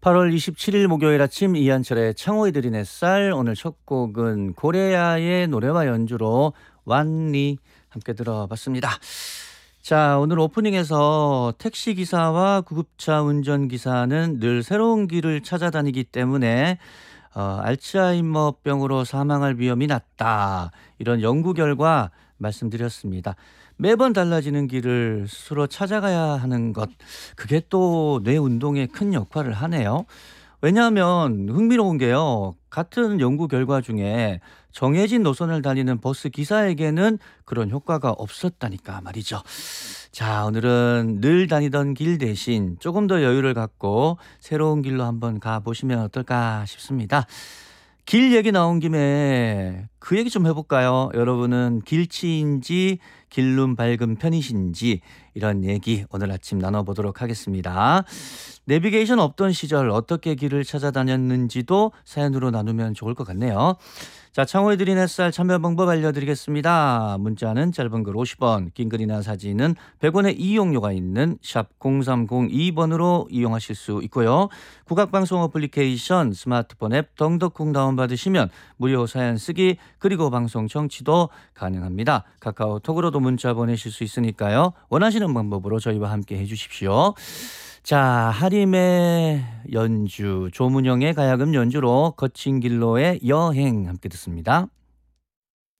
8월 27일 목요일 아침 이한철의 창호이 들인 햇살. 오늘 첫 곡은 고레아의 노래와 연주로 완리 함께 들어봤습니다. 자, 오늘 오프닝에서 택시기사와 구급차 운전기사는 늘 새로운 길을 찾아다니기 때문에 알츠하이머병으로 사망할 위험이 낮다. 이런 연구 결과 말씀드렸습니다. 매번 달라지는 길을 스스로 찾아가야 하는 것, 그게 또 뇌 운동에 큰 역할을 하네요. 왜냐하면 흥미로운 게요. 같은 연구 결과 중에 정해진 노선을 달리는 버스 기사에게는 그런 효과가 없었다니까 말이죠. 자, 오늘은 늘 다니던 길 대신 조금 더 여유를 갖고 새로운 길로 한번 가보시면 어떨까 싶습니다. 길 얘기 나온 김에 그 얘기 좀 해볼까요? 여러분은 길치인지 길눈 밝은 편이신지 이런 얘기 오늘 아침 나눠보도록 하겠습니다. 내비게이션 없던 시절 어떻게 길을 찾아다녔는지도 사연으로 나누면 좋을 것 같네요. 자, 창호에 드린 햇살 참여 방법 알려드리겠습니다. 문자는 짧은 글 50원, 긴 글이나 사진은 100원의 이용료가 있는 샵 0302번으로 이용하실 수 있고요. 국악방송 어플리케이션 스마트폰 앱 덩덕콩 다운받으시면 무료 사연 쓰기 그리고 방송 청취도 가능합니다. 카카오톡으로도 문자 보내실 수 있으니까요. 원하시는 방법으로 저희와 함께 해주십시오. 자, 하림의 연주, 조문영의 가야금 연주로 거친 길로의 여행 함께 듣습니다.